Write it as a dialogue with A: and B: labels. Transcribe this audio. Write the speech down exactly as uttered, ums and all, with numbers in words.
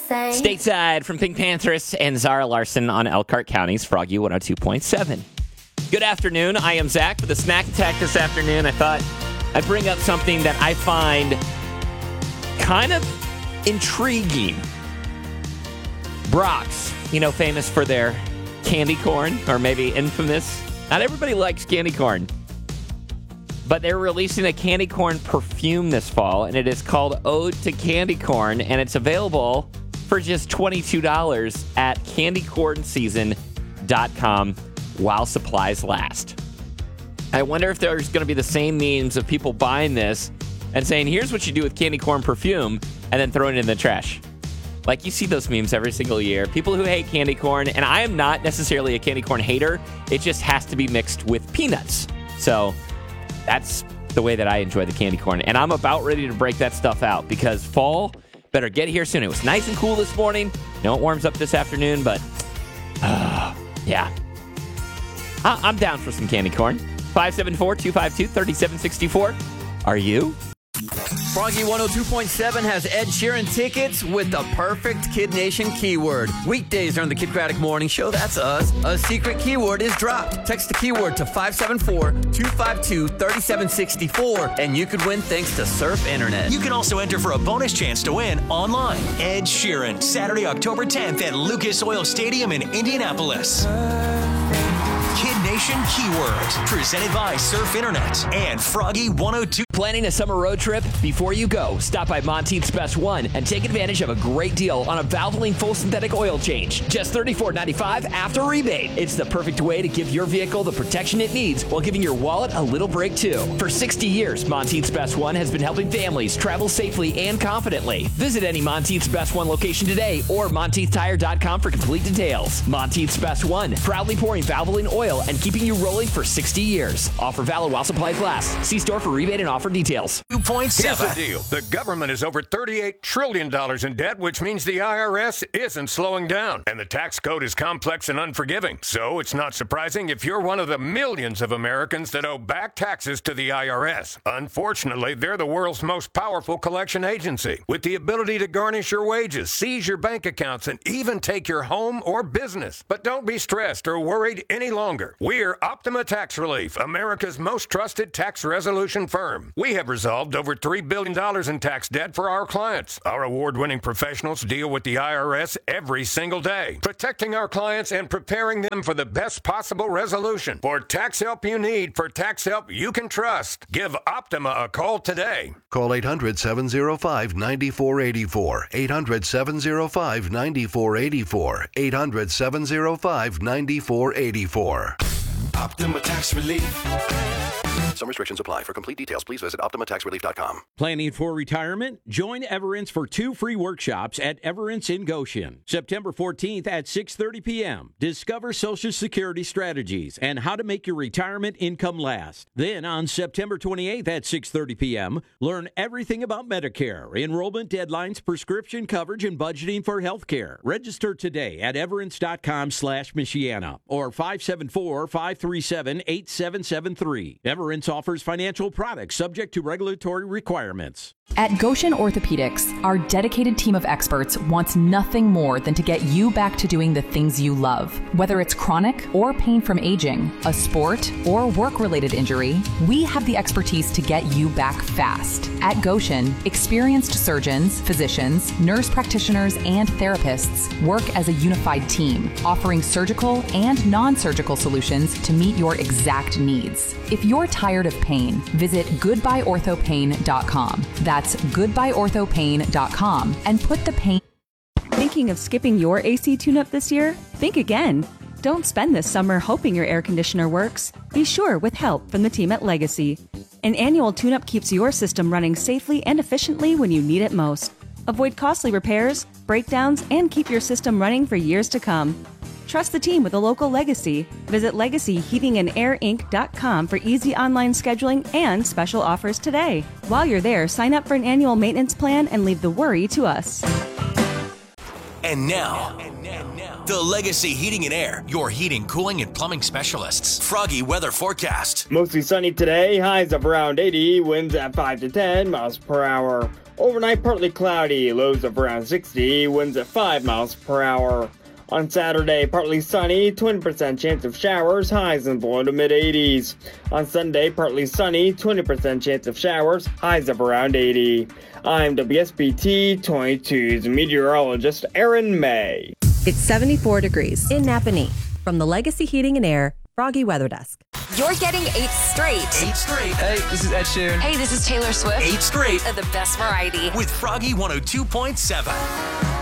A: say.
B: Stateside from Pink Panthers and Zara Larson on Elkhart County's Froggy one oh two point seven. Good afternoon. I am Zach with a snack attack this afternoon. I thought I'd bring up something that I find kind of intriguing. Brock's, you know, famous for their candy corn, or maybe infamous. Not everybody likes candy corn. But they're releasing a candy corn perfume this fall, and it is called Ode to Candy Corn, and it's available for just twenty-two dollars at candy corn season dot com while supplies last. I wonder if there's going to be the same memes of people buying this and saying, here's what you do with candy corn perfume, and then throwing it in the trash. Like, you see those memes every single year. People who hate candy corn, and I am not necessarily a candy corn hater. It just has to be mixed with peanuts. So that's the way that I enjoy the candy corn. And I'm about ready to break that stuff out because fall better get here soon. It was nice and cool this morning. I know it warms up this afternoon, but uh, yeah. I- I'm down for some candy corn. five seven four, two five two, three seven six four. Are you?
C: Froggy one oh two point seven has Ed Sheeran tickets with the perfect Kid Nation keyword. Weekdays during the Kid Craddock Morning Show, that's us. A secret keyword is dropped. Text the keyword to five seven four, two five two, three seven six four, and you could win thanks to Surf Internet.
D: You can also enter for a bonus chance to win online. Ed Sheeran, Saturday, October tenth at Lucas Oil Stadium in Indianapolis. Kid Nation Keywords, presented by Surf Internet and Froggy one oh two.
C: Planning a summer road trip? Before you go, stop by Monteith's Best One and take advantage of a great deal on a Valvoline full synthetic oil change. Just thirty-four ninety-five after rebate. It's the perfect way to give your vehicle the protection it needs while giving your wallet a little break too. For sixty years, Monteith's Best One has been helping families travel safely and confidently. Visit any Monteith's Best One location today or Monteith Tire dot com for complete details. Monteith's Best One, proudly pouring Valvoline oil and keeping you rolling for sixty years. Offer valid while supplies last. See store for rebate and offer details.
D: two point seven.
E: Here's the deal. The government is over thirty-eight trillion dollars in debt, which means the I R S isn't slowing down. And the tax code is complex and unforgiving. So it's not surprising if you're one of the millions of Americans that owe back taxes to the I R S. Unfortunately, they're the world's most powerful collection agency, with the ability to garnish your wages, seize your bank accounts, and even take your home or business. But don't be stressed or worried any longer. We're Optima Tax Relief, America's most trusted tax resolution firm. We have resolved over three billion dollars in tax debt for our clients. Our award-winning professionals deal with the I R S every single day, protecting our clients and preparing them for the best possible resolution. For tax help you need, for tax help you can trust, give Optima a call today.
F: Call eight hundred, seven oh five, nine four eight four. eight hundred, seven oh five, nine four eight four. eight hundred, seven oh five, nine four eight four.
G: Optima Tax Relief.
F: Some restrictions apply. For complete details, please visit optima tax relief dot com.
H: Planning for retirement? Join Everence for two free workshops at Everence in Goshen. September fourteenth at six thirty p.m. Discover Social Security strategies and how to make your retirement income last. Then on September twenty-eighth at six thirty p.m., learn everything about Medicare, enrollment deadlines, prescription coverage, and budgeting for health care. Register today at everence dot com slash Michiana or five seven four, five three seven, eight seven seven three. Everence offers financial products subject to regulatory requirements.
I: At Goshen Orthopedics, our dedicated team of experts wants nothing more than to get you back to doing the things you love. Whether it's chronic or pain from aging, a sport, or work-related injury, we have the expertise to get you back fast. At Goshen, experienced surgeons, physicians, nurse practitioners, and therapists work as a unified team, offering surgical and non-surgical solutions to meet your exact needs. If you're tired of pain, visit goodbye ortho pain dot com. That's goodbye ortho pain dot com and put the pain.
J: Thinking of skipping your A C tune-up this year? Think again. Don't spend this summer hoping your air conditioner works. Be sure with help from the team at Legacy. An annual tune-up keeps your system running safely and efficiently when you need it most. Avoid costly repairs, breakdowns, and keep your system running for years to come. Trust the team with a local Legacy. Visit legacy heating and air inc dot com for easy online scheduling and special offers today. While you're there, sign up for an annual maintenance plan and leave the worry to us.
D: And now, the Legacy Heating and Air, your heating, cooling, and plumbing specialists. Froggy weather forecast.
K: Mostly sunny today, highs of around eighty, winds at five to ten miles per hour.
A: Overnight, partly cloudy, lows of around sixty, winds at five miles per hour. On Saturday, partly sunny, twenty percent chance of showers, highs in the low to mid eighties. On Sunday, partly sunny, twenty percent chance of showers, highs of around eighty. I'm W S B T twenty-two's meteorologist Aaron May.
K: It's seventy-four degrees in Napanee. From the Legacy Heating and Air Froggy Weather Desk.
L: You're getting eight straight.
D: Eight straight.
M: Hey, this is Ed Sheeran.
L: Hey, this is Taylor Swift.
D: Eight straight.
L: The best variety.
D: With Froggy one oh two point seven.